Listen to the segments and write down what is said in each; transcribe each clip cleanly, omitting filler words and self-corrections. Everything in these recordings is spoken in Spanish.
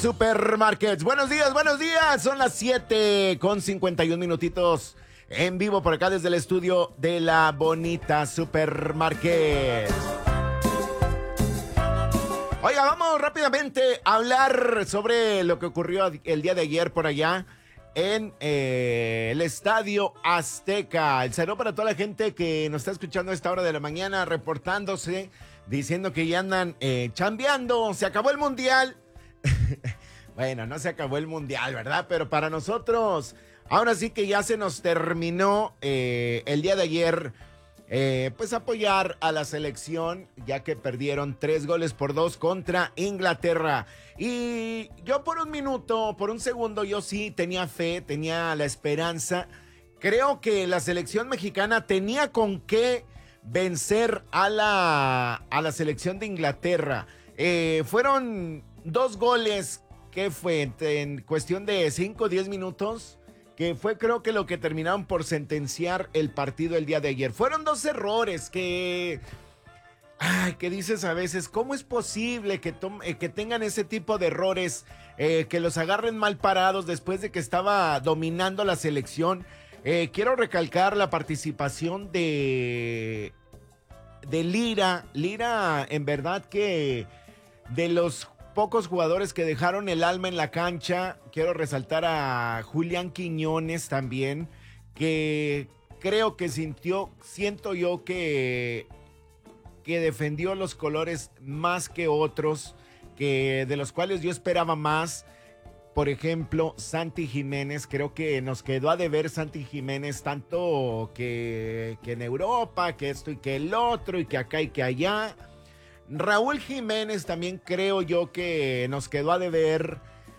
Supermarkets, buenos días, son las 7:51 minutitos en vivo por acá desde el estudio de la bonita Supermarket. Oiga, vamos rápidamente a hablar sobre lo que ocurrió el día de ayer por allá en el Estadio Azteca. El saludo para toda la gente que nos está escuchando a esta hora de la mañana, reportándose, diciendo que ya andan chambeando, se acabó el Mundial. Bueno, no se acabó el Mundial, ¿verdad? Pero para nosotros, ahora sí que ya se nos terminó el día de ayer, pues apoyar a la selección, ya que perdieron 3-2 contra Inglaterra. Y yo por un minuto, por un segundo, yo sí tenía fe, tenía la esperanza. Creo que la selección mexicana tenía con qué vencer a la selección de Inglaterra. Fueron 2 goles. ¿Qué fue? En cuestión de 5 o 10 minutos, que fue creo que lo que terminaron por sentenciar el partido el día de ayer. Fueron 2 errores que dices a veces, ¿cómo es posible que tengan ese tipo de errores, que los agarren mal parados después de que estaba dominando la selección? Quiero recalcar la participación de Lira. Lira, en verdad que de los pocos jugadores que dejaron el alma en la cancha, quiero resaltar a Julián Quiñones también, que creo que siento yo que defendió los colores más que otros, que de los cuales yo esperaba más. Por ejemplo, Santi Jiménez, creo que nos quedó a deber Santi Jiménez, tanto que en Europa, que esto y que el otro, y que acá y que allá. Raúl Jiménez también creo yo que nos quedó a deber.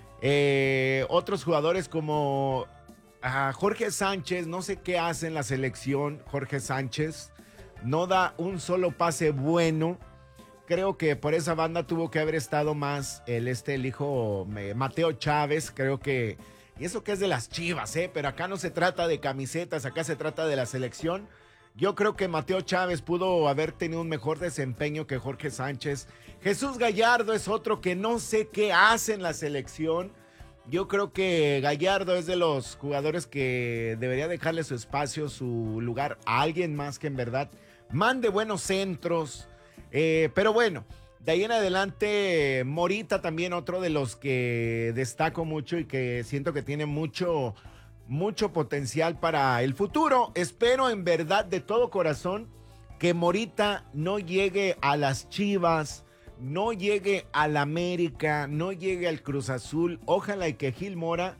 Otros jugadores como Jorge Sánchez, no sé qué hace en la selección. Jorge Sánchez no da un solo pase bueno. Creo que por esa banda tuvo que haber estado más el hijo Mateo Chávez. Creo que, y eso que es de las Chivas, pero acá no se trata de camisetas, acá se trata de la selección. Yo creo que Mateo Chávez pudo haber tenido un mejor desempeño que Jorge Sánchez. Jesús Gallardo es otro que no sé qué hace en la selección. Yo creo que Gallardo es de los jugadores que debería dejarle su espacio, su lugar a alguien más que en verdad mande buenos centros. Pero bueno, de ahí en adelante, Morita también otro de los que destaco mucho y que siento que tiene mucho potencial para el futuro. Espero en verdad de todo corazón que Morita no llegue a las Chivas, no llegue al América, no llegue al Cruz Azul. Ojalá y que Gil Mora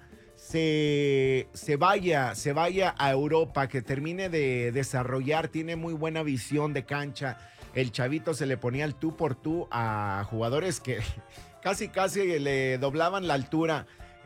se vaya a Europa, que termine de desarrollar. Tiene muy buena visión de cancha. El chavito se le ponía el tú por tú a jugadores que casi le doblaban la altura.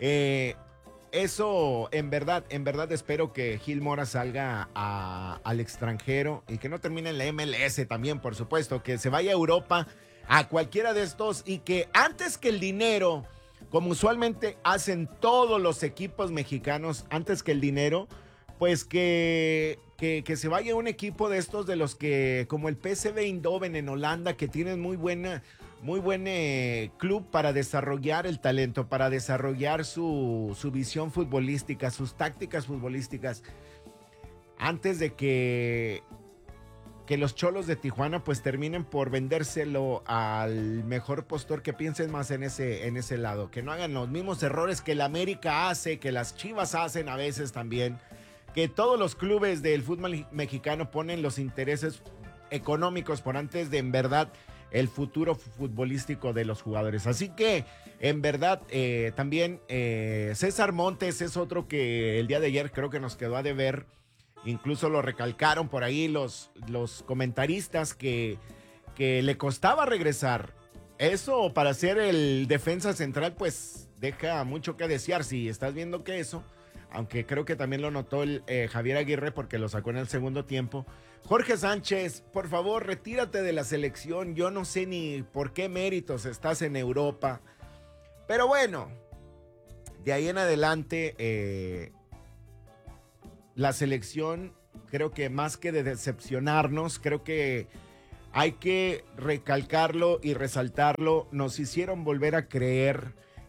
Eso, en verdad espero que Gil Mora salga al extranjero y que no termine en la MLS también, por supuesto, que se vaya a Europa, a cualquiera de estos, y que antes que el dinero, como usualmente hacen todos los equipos mexicanos, antes que el dinero, pues que se vaya un equipo de estos, de los que, como el PSV Eindhoven en Holanda, que tienen muy buen club para desarrollar el talento, para desarrollar su visión futbolística, sus tácticas futbolísticas, antes de que los Cholos de Tijuana pues terminen por vendérselo al mejor postor, que piensen más en ese lado, que no hagan los mismos errores que el América hace, que las Chivas hacen a veces también, que todos los clubes del fútbol mexicano ponen los intereses económicos por antes de en verdad el futuro futbolístico de los jugadores. Así que en verdad también César Montes es otro que el día de ayer creo que nos quedó a deber. Incluso lo recalcaron por ahí los comentaristas que le costaba regresar. Eso para ser el defensa central pues deja mucho que desear. Si estás viendo que eso, aunque creo que también lo notó el Javier Aguirre porque lo sacó en el segundo tiempo. Jorge Sánchez, por favor, retírate de la selección. Yo no sé ni por qué méritos estás en Europa. Pero bueno, de ahí en adelante, la selección, creo que más que de decepcionarnos, creo que hay que recalcarlo y resaltarlo. Nos hicieron volver a creer.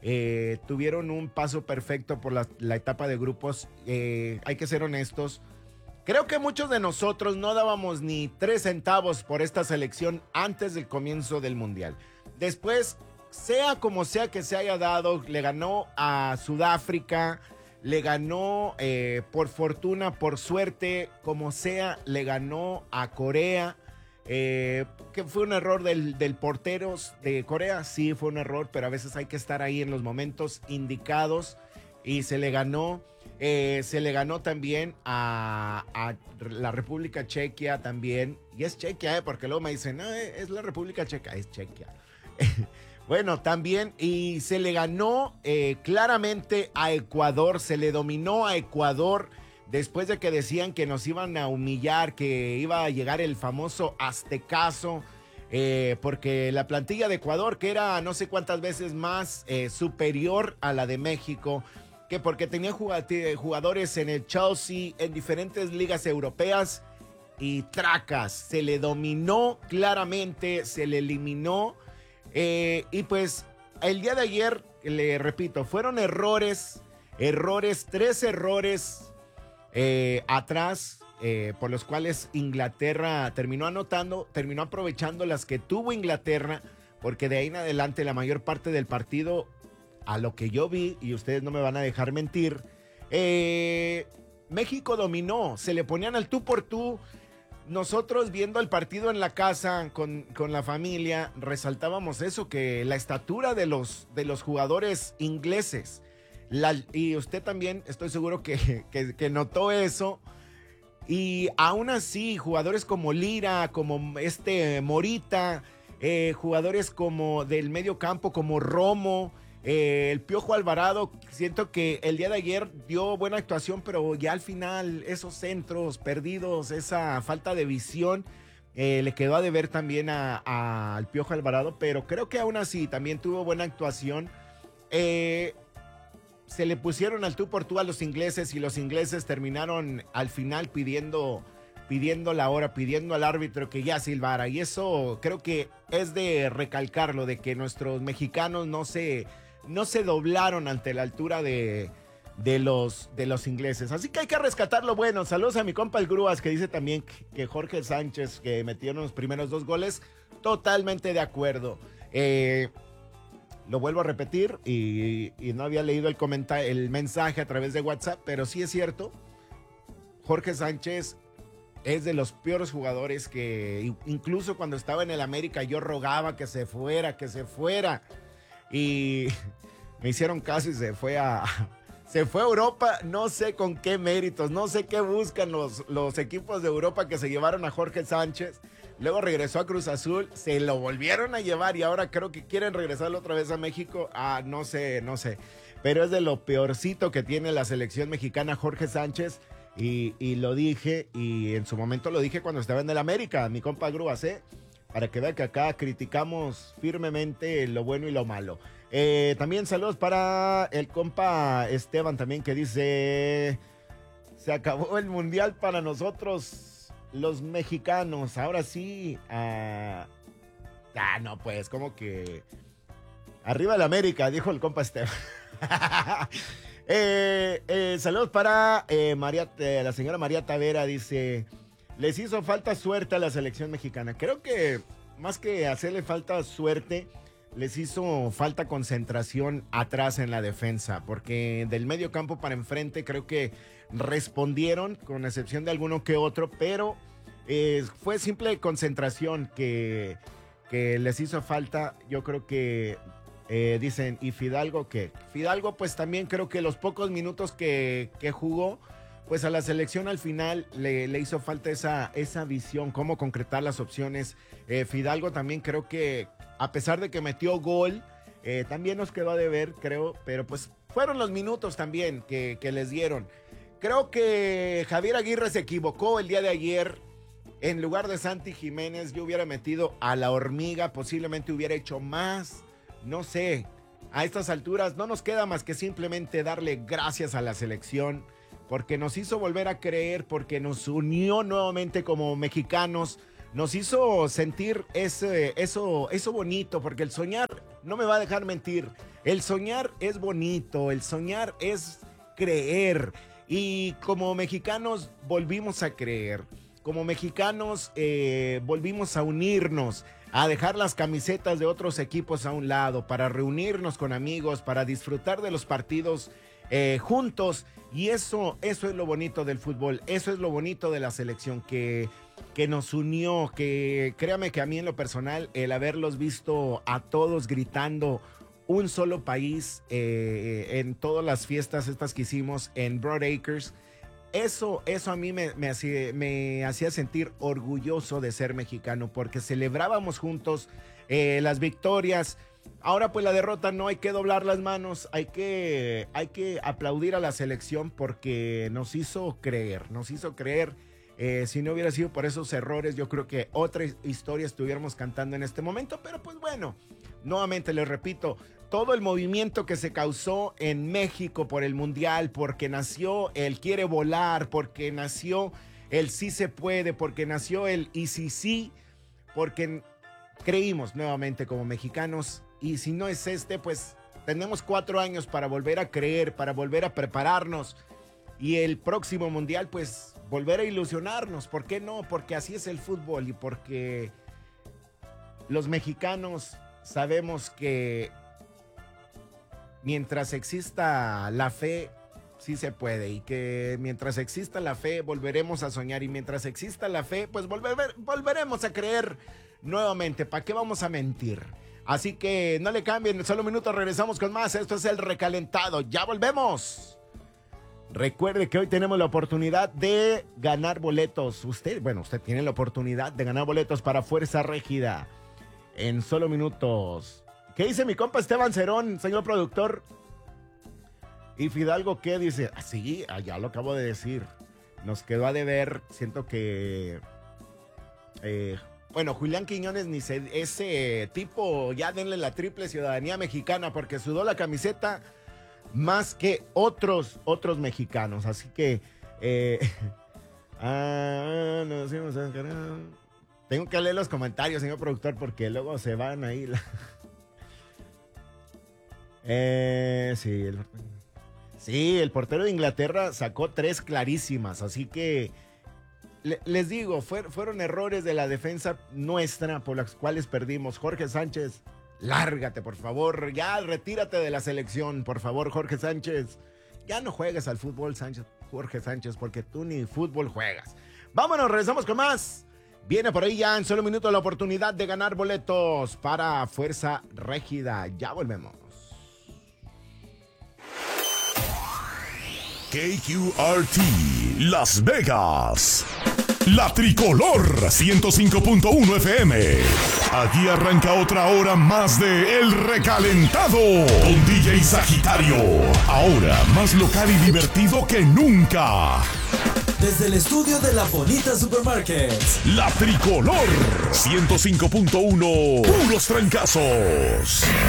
tuvieron un paso perfecto por la etapa de grupos. Hay que ser honestos. Creo que muchos de nosotros no dábamos ni 3 centavos por esta selección antes del comienzo del Mundial. Después, sea como sea que se haya dado, le ganó a Sudáfrica, le ganó por fortuna, por suerte, como sea, le ganó a Corea. Que fue un error del portero de Corea, sí fue un error, pero a veces hay que estar ahí en los momentos indicados y se le ganó también a la República Chequia también, y es Chequia, porque luego me dicen, no, es la República Checa, es Chequia. Bueno, también, y se le ganó claramente a Ecuador, se le dominó a Ecuador. Después de que decían que nos iban a humillar, que iba a llegar el famoso aztecaso, porque la plantilla de Ecuador, que era no sé cuántas veces más superior a la de México, que porque tenía jugadores en el Chelsea, en diferentes ligas europeas, y tracas, se le dominó claramente, se le eliminó, y pues el día de ayer, le repito, fueron errores, 3 errores, atrás, por los cuales Inglaterra terminó anotando, terminó aprovechando las que tuvo Inglaterra, porque de ahí en adelante la mayor parte del partido, a lo que yo vi, y ustedes no me van a dejar mentir, México dominó, se le ponían al tú por tú. Nosotros viendo el partido en la casa con la familia, resaltábamos eso, que la estatura de los jugadores ingleses, y usted también, estoy seguro que notó eso. Y aún así, jugadores como Lira, como Morita, jugadores como del medio campo, como Romo, el Piojo Alvarado, siento que el día de ayer dio buena actuación, pero ya al final esos centros perdidos, esa falta de visión, le quedó a deber también al Piojo Alvarado, pero creo que aún así también tuvo buena actuación. Se le pusieron al tú por tú a los ingleses, y los ingleses terminaron al final pidiendo la hora, pidiendo al árbitro que ya silbara, y eso creo que es de recalcarlo, de que nuestros mexicanos no se doblaron ante la altura de los ingleses. Así que hay que rescatar lo bueno. Saludos a mi compa el Grúas, que dice también que Jorge Sánchez, que metieron los primeros 2 goles. Totalmente de acuerdo. Lo vuelvo a repetir, y no había leído el mensaje a través de WhatsApp, pero sí es cierto. Jorge Sánchez es de los peores jugadores, que incluso cuando estaba en el América yo rogaba que se fuera. Y me hicieron caso y se fue a Europa. No sé con qué méritos, no sé qué buscan los equipos de Europa que se llevaron a Jorge Sánchez. Luego regresó a Cruz Azul, se lo volvieron a llevar, y ahora creo que quieren regresarlo otra vez a México. No sé. Pero es de lo peorcito que tiene la selección mexicana Jorge Sánchez. Y lo dije, y en su momento lo dije cuando estaba en el América, mi compa Grúas, para que vean que acá criticamos firmemente lo bueno y lo malo. También saludos para el compa Esteban también, que dice: se acabó el mundial para nosotros los mexicanos, ahora sí. No, pues como que arriba el América, dijo el compa Esteban. Saludos para la señora María Tavera, dice: les hizo falta suerte a la selección mexicana. Creo que más que hacerle falta suerte, les hizo falta concentración atrás en la defensa, porque del medio campo para enfrente creo que respondieron, con excepción de alguno que otro, pero fue simple concentración que les hizo falta. Yo creo que dicen, ¿y Fidalgo qué? Fidalgo, pues también creo que los pocos minutos que jugó, pues a la selección al final le hizo falta esa visión, cómo concretar las opciones. Fidalgo también creo que, a pesar de que metió gol, también nos quedó a deber, creo, pero pues fueron los minutos también que les dieron. Creo que Javier Aguirre se equivocó el día de ayer. En lugar de Santi Jiménez, yo hubiera metido a La Hormiga, posiblemente hubiera hecho más. No sé, a estas alturas no nos queda más que simplemente darle gracias a la selección, porque nos hizo volver a creer, porque nos unió nuevamente como mexicanos, nos hizo sentir eso bonito, porque el soñar no me va a dejar mentir. El soñar es bonito, el soñar es creer. Y como mexicanos volvimos a creer. Como mexicanos volvimos a unirnos, a dejar las camisetas de otros equipos a un lado, para reunirnos con amigos, para disfrutar de los partidos juntos. Y eso es lo bonito del fútbol, eso es lo bonito de la selección, que nos unió, que créame que a mí en lo personal, el haberlos visto a todos gritando un solo país en todas las fiestas estas que hicimos en Broadacres, eso a mí me hacía sentir orgulloso de ser mexicano, porque celebrábamos juntos las victorias. Ahora pues la derrota no hay que doblar las manos, hay que aplaudir a la selección porque nos hizo creer. Si no hubiera sido por esos errores, yo creo que otra historia estuviéramos cantando en este momento, pero pues bueno, nuevamente les repito, todo el movimiento que se causó en México por el Mundial, porque nació el quiere volar, porque nació el sí se puede, porque nació el y sí, porque creímos nuevamente como mexicanos, y si no es pues tenemos 4 años para volver a creer, para volver a prepararnos, y el próximo Mundial pues volver a ilusionarnos. ¿Por qué no? Porque así es el fútbol, y porque los mexicanos sabemos que mientras exista la fe, sí se puede, y que mientras exista la fe volveremos a soñar, y mientras exista la fe pues volveremos a creer nuevamente. ¿Para qué vamos a mentir? Así que no le cambien, en solo minutos regresamos con más. Esto es El Recalentado, ya volvemos. Recuerde que hoy tenemos la oportunidad de ganar boletos. Usted tiene la oportunidad de ganar boletos para Fuerza Régida en solo minutos. ¿Qué dice mi compa Esteban Cerón, señor productor? Y Fidalgo, ¿qué dice? Sí, ya lo acabo de decir. Nos quedó a deber. Siento que Julián Quiñones, ese tipo, ya denle la triple ciudadanía mexicana, porque sudó la camiseta más que otros mexicanos. Así que tengo que leer los comentarios, señor productor, porque luego se van ahí. Sí, el portero de Inglaterra sacó 3 clarísimas, así que les digo, fueron errores de la defensa nuestra por las cuales perdimos. Jorge Sánchez, lárgate, por favor, ya retírate de la selección, por favor, Jorge Sánchez. Ya no juegues al fútbol, Jorge Sánchez, porque tú ni fútbol juegas. Vámonos, regresamos con más. Viene por ahí ya en solo minutos la oportunidad de ganar boletos para Fuerza Régida. Ya volvemos. KQRT Las Vegas, la tricolor 105.1 FM. Aquí arranca otra hora más de El Recalentado con DJ Sagitario. Ahora más local y divertido que nunca. Desde el estudio de La Bonita Supermarkets, la tricolor 105.1 Puros Trancazos.